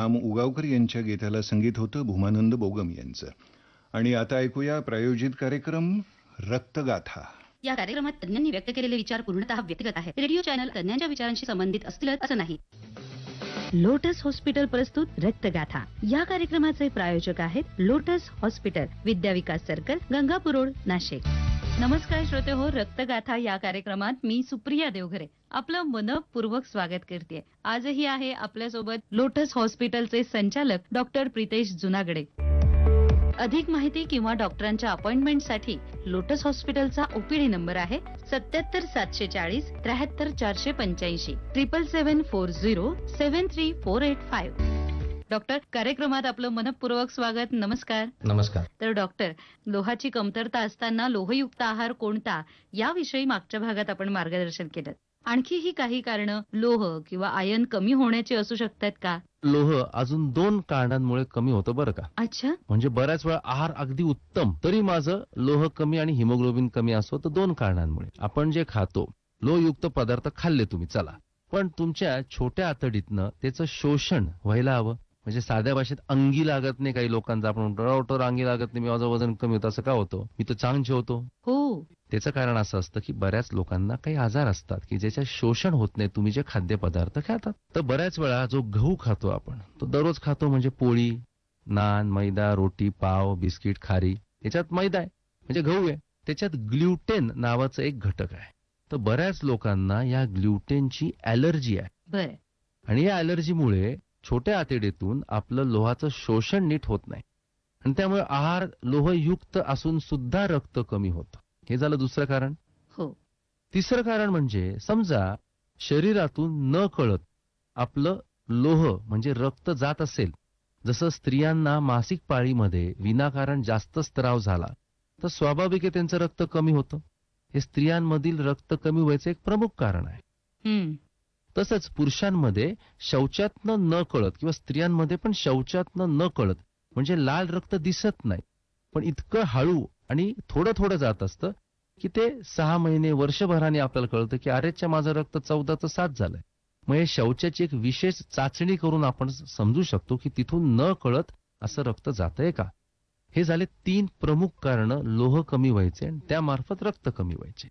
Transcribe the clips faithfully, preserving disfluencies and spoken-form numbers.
राम उगावकर यांच्या गीताला संगीत होतं भूमानंद बोगम यांचं. आणि आता ऐकूया प्रायोजित कार्यक्रम रक्तगाथा. या कार्यक्रमात तज्ञांनी व्यक्त केलेले विचार पूर्णतः व्यक्तिगत आहेत. रेडिओ चॅनल तज्ञांच्या विचारांशी संबंधित असतील असं नाही. लोटस हॉस्पिटल प्रस्तुत रक्तगाथा या कार्यक्रमाचे प्रायोजक आहेत लोटस हॉस्पिटल, विद्या विकास सर्कल, गंगापूर रोड, नाशिक. नमस्कार श्रोते हो, रक्तगाथा या कार्यक्रमात मी सुप्रिया देवघरे आपलं मनपूर्वक स्वागत करते. आजही आहे आपल्यासोबत लोटस हॉस्पिटलचे संचालक डॉक्टर प्रितेश जुनागडे. अधिक माहिती किंवा डॉक्टरांच्या अपॉइंटमेंटसाठी लोटस हॉस्पिटलचा ओपीडी नंबर आहे सत्याहत्तर सातशे चाळीस त्र्याहत्तर चारशे पंच्याऐंशी triple seven four zero seven three four eight five. Doctor, कार्यक्रमात आपलं मनपूर्वक स्वागत. नमस्कार. नमस्कार. तर डॉक्टर, लोहाची कमतरता असताना लोहयुक्त आहार कोणता याविषयी मागच्या भागात आपण मार्गदर्शन केलं. आणखीही काही कारण लोह किंवा आयर्न कमी होण्याची असू शकतात का? लोह अजून दोन कारणांमुळे कमी होतं बरं का. अच्छा. म्हणजे बऱ्याच वेळा आहार अगदी उत्तम तरी माझं लोह कमी आणि हिमोग्लोबिन कमी असो तर दोन कारणांमुळे. आपण जे खातो लोहयुक्त पदार्थ खाल्ले तुम्ही, चला, पण तुमच्या छोट्या आतडीतनं त्याचं शोषण व्हायला हवं. म्हणजे साध्या भाषेत अंगी लागत नाही. काही लोकांचा आपण डॉक्टर अंगी लागत नाही, मी माझं वजन कमी होतं, असं का होतं? मी तर चांग जेवतो. हो. त्याचं कारण असं असतं की बऱ्याच लोकांना काही आजार असतात की ज्याच्या शोषण होत नाही तुम्ही जे खाद्यपदार्थ खातात. तर बऱ्याच वेळा जो गहू खातो आपण तो दररोज खातो, म्हणजे पोळी, नान, मैदा, रोटी, पाव, बिस्किट, खारी, याच्यात मैदा आहे म्हणजे गहू आहे, त्याच्यात ग्लुटेन नावाचं एक घटक आहे. तर बऱ्याच लोकांना या ग्लुटेनची ॲलर्जी आहे. बरं. आणि या ॲलर्जीमुळे छोट्या आतडीतून आपलं लोहाचं शोषण नीट होत नाही आणि त्यामुळे आहार लोहयुक्त असून सुद्धा रक्त कमी होतं. हे झालं दुसरं कारण. हो. तिसरं कारण म्हणजे समजा शरीरातून न कळत आपलं लोह म्हणजे रक्त जात असेल, जसं स्त्रियांना मासिक पाळीमध्ये विनाकारण जास्त स्त्राव झाला तर स्वाभाविक आहे त्यांचं रक्त कमी होतं. हे स्त्रियांमधील रक्त कमी व्हायचं एक प्रमुख कारण आहे. हम्म. तसंच पुरुषांमध्ये शौचातनं न कळत किंवा स्त्रियांमध्ये पण शौचातनं न कळत म्हणजे लाल रक्त दिसत नाही पण इतकं हळू आणि थोडं थोडं जात असतं की ते सहा महिने वर्षभराने आपल्याला कळतं की अरेच्या माझं रक्त चौदाचं सात झालंय. मग हे शौचाची एक विशेष चाचणी करून आपण समजू शकतो की तिथून न कळत असं रक्त जातंय का. हे झाले तीन प्रमुख कारण लोह कमी व्हायचे आणि त्यामार्फत रक्त कमी व्हायचे.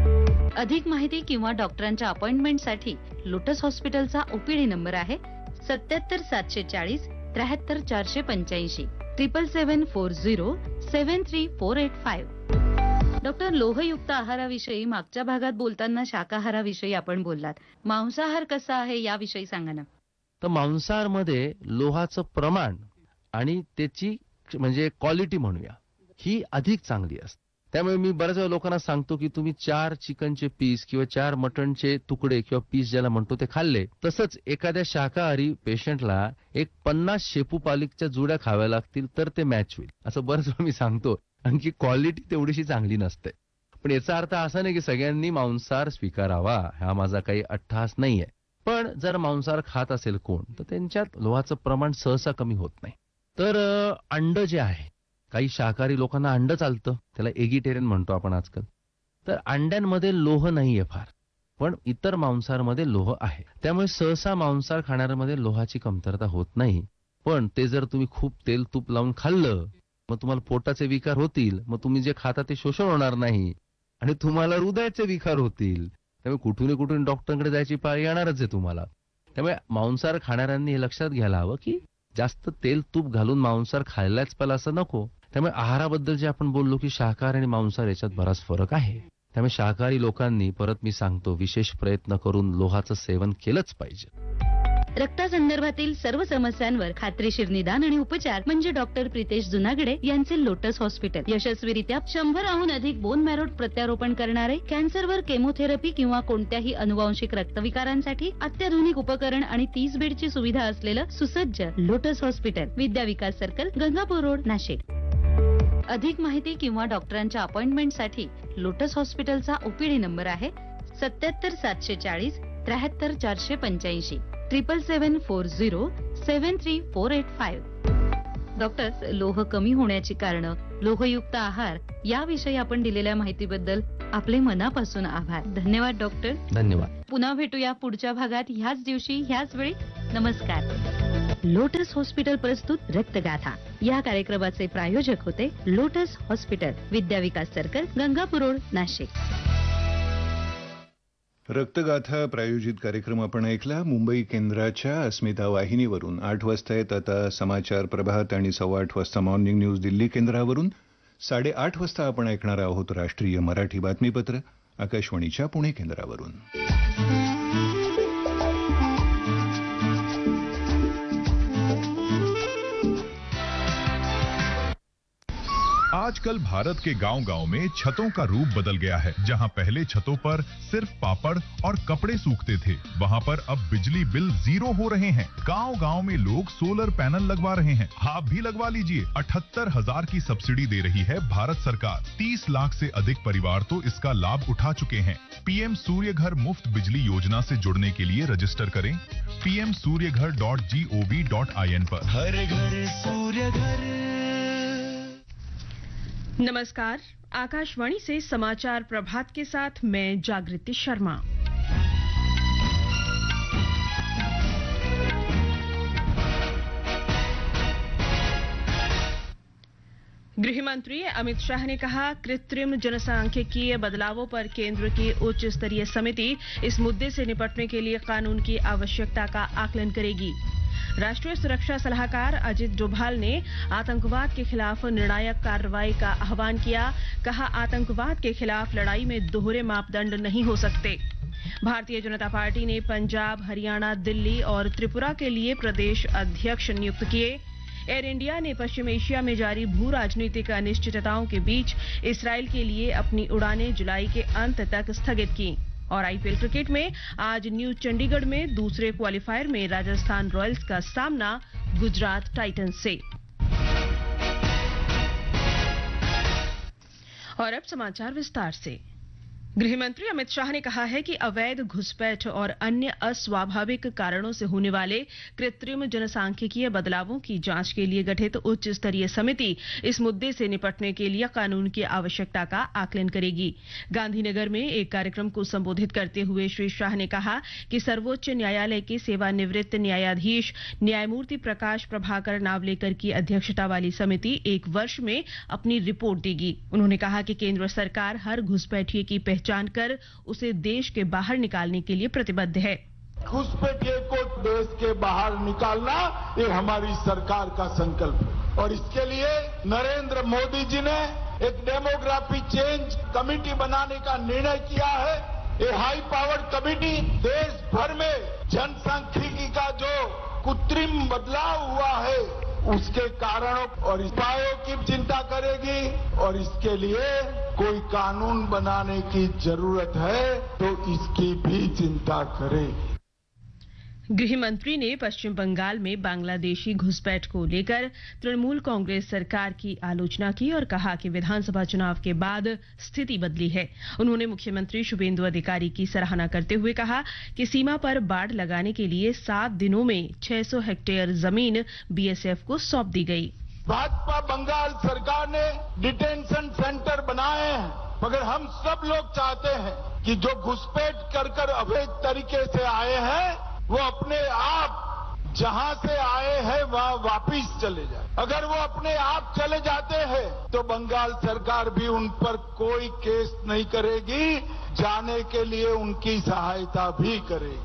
अधिक माहिती किंवा डॉक्टरांच्या अपॉइंटमेंटसाठी लोटस हॉस्पिटलचा ओपीडी नंबर आहे सत्याहत्तर सातशे चाळीस त्र्याहत्तर चारशे पंच्याऐंशी triple seven four zero seven three four eight five. Doctor, लोहयुक्त आहाराविषयी मागच्या भागात बोलताना शाकाहाराविषयी आपण बोललात. मांसाहार कसा आहे याविषयी सांगा ना. तर मांसाहारमध्ये लोहाचं प्रमाण आणि त्याची म्हणजे क्वालिटी म्हणूया ही अधिक चांगली असते. त्यामुळे मी बऱ्याच वेळा लोकांना सांगतो की तुम्ही चार चिकनचे पीस किंवा चार मटणचे तुकडे किंवा पीस ज्याला म्हणतो ते खाल्ले, तसंच एखाद्या शाकाहारी पेशंटला एक पन्नास शेपू पालकच्या जुड्या खाव्या लागतील तर ते मॅच होईल, असं बऱ्याच वेळा मी सांगतो. आणखी क्वालिटी तेवढीशी चांगली नसते. पण याचा अर्थ असा नाही की सगळ्यांनी मांसाहार स्वीकारावा, हा माझा काही अट्टहास नाहीये. पण जर मांसाहार खात असेल कोण तर त्यांच्यात लोहाचं प्रमाण सहसा कमी होत नाही. तर अंड जे आहे, काही शाकाहारी लोकांना अंड चालतं, त्याला एगिटेरियन म्हणतो आपण आजकाल. तर अंड्यांमध्ये लोह नाहीये फार, पण इतर मांसाहारमध्ये लोह आहे. त्यामुळे सहसा मांसाहार खाणाऱ्यांमध्ये लोहाची कमतरता होत नाही. पण ते जर तुम्ही खूप तेल तूप लावून खाल्लं मग तुम्हाला पोटाचे विकार होतील, मग तुम्ही जे खाता ते शोषण होणार नाही आणि तुम्हाला हृदयाचे विकार होतील. त्यामुळे कुठून कुठून डॉक्टरकडे जायची पाळी येणारच आहे तुम्हाला. त्यामुळे मांसाहार खाणाऱ्यांनी हे लक्षात घ्यायला हवं की जास्त तेल तूप घालून मांसाहार खायलाच पाहिजे असं नको. त्यामुळे आहाराबद्दल जे आपण बोललो की शाकाहार आणि मांसाहार याच्यात बराच फरक आहे. त्यामुळे शाकाहारी लोकांनी, परत मी सांगतो, विशेष प्रयत्न करून लोहाचं सेवन केलंच पाहिजे. रक्तासंदर्भातील सर्व समस्यांवर खात्रीशीर निदान आणि उपचार म्हणजे डॉक्टर प्रितेश जुनागडे यांचे लोटस हॉस्पिटल. यशस्वीरित्या शंभराहून अधिक बोन मॅरो प्रत्यारोपण करणारे, कॅन्सरवर केमोथेरपी किंवा कोणत्याही अनुवांशिक रक्तविकारांसाठी अत्याधुनिक उपकरण आणि तीस बेडची सुविधा असलेलं सुसज्ज लोटस हॉस्पिटल, विद्या विकास सर्कल, गंगापूर रोड, नाशिक. अधिक माहिती किंवा डॉक्टरांच्या अपॉइंटमेंटसाठी लोटस हॉस्पिटलचा ओपीडी नंबर आहे सत्याहत्तर सातशे चाळीस त्र्याहत्तर चारशे पंच्याऐंशी triple seven four zero seven three four eight five. Doctor, लोह कमी होण्याची कारणं, लोहयुक्त आहार याविषयी आपण दिलेल्या माहितीबद्दल आपले मनापासून आभार. धन्यवाद डॉक्टर. धन्यवाद. पुन्हा भेटूया पुढच्या भागात ह्याच दिवशी ह्याच वेळी. नमस्कार. लोटस हॉस्पिटल प्रस्तुत रक्तगाथा. या कार्यक्रमाचे प्रायोजक होते लोटस हॉस्पिटल, विद्या विकास सर्कल, गंगापूर रोड, नाशिक. रक्तगाथा प्रायोजित कार्यक्रम आपण ऐकला. मुंबई केंद्राच्या अस्मिता वाहिनीवरून आठ वाजता येत आता समाचार प्रभात आणि सव्वा आठ वाजता मॉर्निंग न्यूज दिल्ली केंद्रावरून. साडेआठ वाजता आपण ऐकणार आहोत राष्ट्रीय मराठी बातमीपत्र आकाशवाणीच्या पुणे केंद्रावरून. आजकल भारत के गांव-गांव में छतों का रूप बदल गया है. जहां पहले छतों पर सिर्फ पापड़ और कपड़े सूखते थे, वहां पर अब बिजली बिल जीरो हो रहे हैं. गांव-गांव में लोग सोलर पैनल लगवा रहे हैं. आप भी लगवा लीजिए. अठहत्तर हजार की सब्सिडी दे रही है भारत सरकार. तीस लाख से अधिक परिवार तो इसका लाभ उठा चुके हैं. पीएम सूर्य घर मुफ्त बिजली योजना से जुड़ने के लिए रजिस्टर करें पीएम सूर्य घर dot G O V dot I N पर. हर घर सूर्य घर. नमस्कार, आकाशवाणी से समाचार प्रभात के साथ मैं जागृति शर्मा. गृह मंत्री अमित शाह ने कहा, कृत्रिम जनसांख्यिकीय बदलावों पर केंद्र की उच्च स्तरीय समिति इस मुद्दे से निपटने के लिए कानून की आवश्यकता का आकलन करेगी. राष्ट्रीय सुरक्षा सलाहकार अजित डोभाल ने आतंकवाद के खिलाफ निर्णायक कार्रवाई का आह्वान किया. कहा, आतंकवाद के खिलाफ लड़ाई में दोहरे मापदंड नहीं हो सकते. भारतीय जनता पार्टी ने पंजाब, हरियाणा, दिल्ली और त्रिपुरा के लिए प्रदेश अध्यक्ष नियुक्त किए. एयर इंडिया ने पश्चिम एशिया में जारी भू राजनीतिक अनिश्चितताओं के बीच इसराइल के लिए अपनी उड़ानें जुलाई के अंत तक स्थगित की. और आईपीएल क्रिकेट में आज न्यू चंडीगढ़ में दूसरे क्वालिफायर में राजस्थान रॉयल्स का सामना गुजरात टाइटंस से. और अब समाचार विस्तार से. गृहमंत्री अमित शाह ने कहा है कि अवैध घुसपैठ और अन्य अस्वाभाविक कारणों से होने वाले कृत्रिम जनसांख्यिकीय बदलावों की जांच के लिए गठित उच्च स्तरीय समिति इस मुद्दे से निपटने के लिए कानून की आवश्यकता का आकलन करेगी. गांधीनगर में एक कार्यक्रम को संबोधित करते हुए श्री शाह ने कहा कि सर्वोच्च न्यायालय के सेवानिवृत्त न्यायाधीश न्यायमूर्ति प्रकाश प्रभाकर नावलेकर की अध्यक्षता वाली समिति एक वर्ष में अपनी रिपोर्ट देगी. उन्होंने कहा कि केंद्र सरकार हर घुसपैठिए की पहचान जानकर उसे देश के बाहर निकालने के लिए प्रतिबद्ध है. घुसपैठिए को देश के बाहर निकालना ये हमारी सरकार का संकल्प है और इसके लिए नरेंद्र मोदी जी ने एक डेमोग्राफी चेंज कमेटी बनाने का निर्णय किया है. ये हाई पावर्ड कमेटी देश भर में जनसांख्यिकी का जो कृत्रिम बदलाव हुआ है उसके कारणों और उपायों की चिंता करेगी और इसके लिए कोई कानून बनाने की जरूरत है तो इसकी भी चिंता करेगी. गृह मंत्री ने पश्चिम बंगाल में बांग्लादेशी घुसपैठ को लेकर तृणमूल कांग्रेस सरकार की आलोचना की और कहा कि विधानसभा चुनाव के बाद स्थिति बदली है. उन्होंने मुख्यमंत्री शुभेंदु अधिकारी की सराहना करते हुए कहा कि सीमा पर बाड़ लगाने के लिए सात दिनों में छह सौ हेक्टेयर जमीन बीएसएफ को सौंप दी गई. भाजपा बंगाल सरकार ने डिटेंशन सेंटर बनाए हैं मगर हम सब लोग चाहते हैं कि जो घुसपैठ कर कर अवैध तरीके से आए हैं वो अपने आप जहां से आए हैं वहां वापिस चले जाए. अगर वो अपने आप चले जाते हैं तो बंगाल सरकार भी उन पर कोई केस नहीं करेगी, जाने के लिए उनकी सहायता भी करेगी.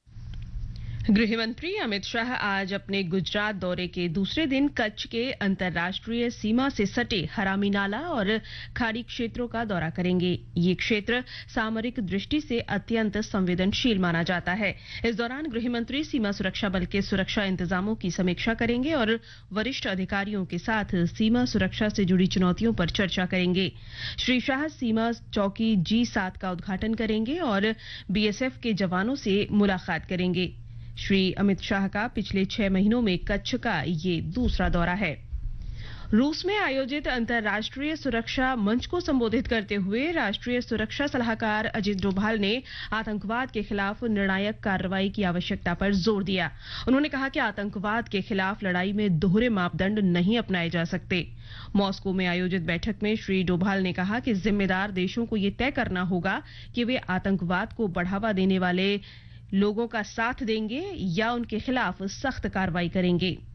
गृहमंत्री अमित शाह आज अपने गुजरात दौरे के दूसरे दिन कच्छ के अंतर्राष्ट्रीय सीमा से सटे हरामी नाला और खाड़ी क्षेत्रों का दौरा करेंगे. ये क्षेत्र सामरिक दृष्टि से अत्यंत संवेदनशील माना जाता है. इस दौरान गृहमंत्री सीमा सुरक्षा बल के सुरक्षा इंतजामों की समीक्षा करेंगे और वरिष्ठ अधिकारियों के साथ सीमा सुरक्षा से जुड़ी चुनौतियों पर चर्चा करेंगे. श्री शाह सीमा चौकी जी सात का उद्घाटन करेंगे और बीएसएफ के जवानों से मुलाकात करेंगे. श्री अमित शाह का पिछले छह महीनों में कच्छ का ये दूसरा दौरा है. रूस में आयोजित अंतर्राष्ट्रीय सुरक्षा मंच को संबोधित करते हुए राष्ट्रीय सुरक्षा सलाहकार अजित डोभाल ने आतंकवाद के खिलाफ निर्णायक कार्रवाई की आवश्यकता पर जोर दिया. उन्होंने कहा कि आतंकवाद के खिलाफ लड़ाई में दोहरे मापदंड नहीं अपनाए जा सकते. मॉस्को में आयोजित बैठक में श्री डोभाल ने कहा कि जिम्मेदार देशों को ये तय करना होगा कि वे आतंकवाद को बढ़ावा देने वाले लोगों का साथ देंगे या उनके खिलाफ सख्त कार्रवाई करेंगे।